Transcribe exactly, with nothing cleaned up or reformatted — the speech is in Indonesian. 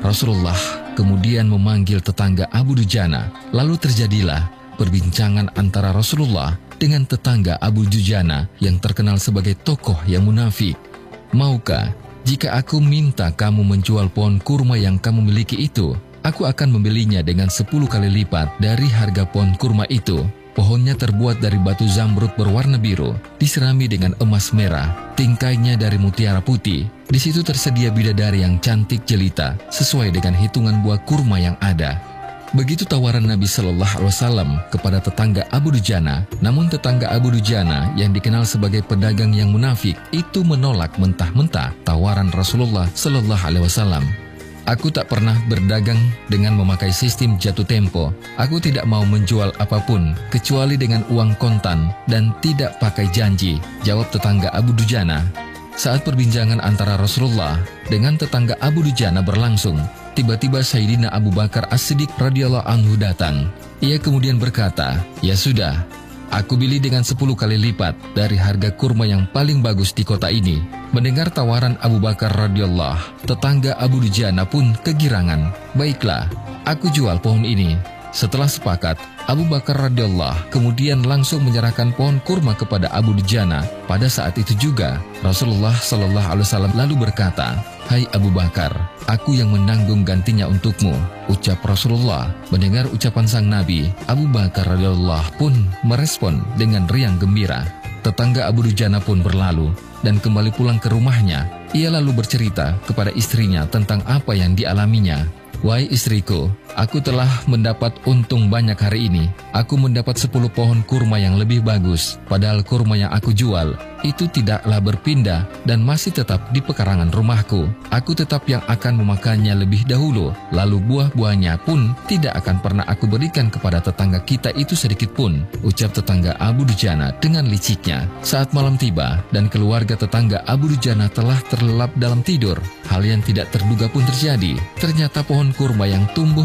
Rasulullah kemudian memanggil tetangga Abu Dujana. Lalu terjadilah perbincangan antara Rasulullah dengan tetangga Abu Dujana yang terkenal sebagai tokoh yang munafik. Maukah jika aku minta kamu menjual pohon kurma yang kamu miliki itu? Aku akan membelinya dengan sepuluh kali lipat dari harga pohon kurma itu. Pohonnya terbuat dari batu zamrud berwarna biru, diserami dengan emas merah, tingkainya dari mutiara putih. Di situ tersedia bidadari yang cantik jelita, sesuai dengan hitungan buah kurma yang ada. Begitu tawaran Nabi Shallallahu Alaihi Wasallam kepada tetangga Abu Dujana. Namun tetangga Abu Dujana yang dikenal sebagai pedagang yang munafik itu menolak mentah-mentah tawaran Rasulullah Shallallahu Alaihi Wasallam. Aku tak pernah berdagang dengan memakai sistem jatuh tempo. Aku tidak mau menjual apapun kecuali dengan uang kontan dan tidak pakai janji, jawab tetangga Abu Dujana. Saat perbincangan antara Rasulullah dengan tetangga Abu Dujana berlangsung, tiba-tiba Sayyidina Abu Bakar As-Siddiq radhiyallahu anhu datang. Ia kemudian berkata, "Ya sudah, aku beli dengan sepuluh kali lipat dari harga kurma yang paling bagus di kota ini." Mendengar tawaran Abu Bakar radhiyallahu, tetangga Abu Dujana pun kegirangan. "Baiklah, aku jual pohon ini." Setelah sepakat, Abu Bakar radhiyallahu kemudian langsung menyerahkan pohon kurma kepada Abu Dujana. Pada saat itu juga Rasulullah Shallallahu Alaihi Wasallam lalu berkata, "Hai Abu Bakar, aku yang menanggung gantinya untukmu," ucap Rasulullah. Mendengar ucapan sang Nabi, Abu Bakar radhiyallahu pun merespon dengan riang gembira. Tetangga Abu Dujana pun berlalu dan kembali pulang ke rumahnya. Ia lalu bercerita kepada istrinya tentang apa yang dialaminya. "Wahai istriku, aku telah mendapat untung banyak hari ini. Aku mendapat sepuluh pohon kurma yang lebih bagus. Padahal kurma yang aku jual itu tidaklah berpindah dan masih tetap di pekarangan rumahku. Aku tetap yang akan memakannya lebih dahulu. Lalu buah-buahnya pun tidak akan pernah aku berikan kepada tetangga kita itu sedikit pun," ucap tetangga Abu Dujana dengan liciknya. Saat malam tiba dan keluarga tetangga Abu Dujana telah terlelap dalam tidur, hal yang tidak terduga pun terjadi. Ternyata pohon kurma yang tumbuh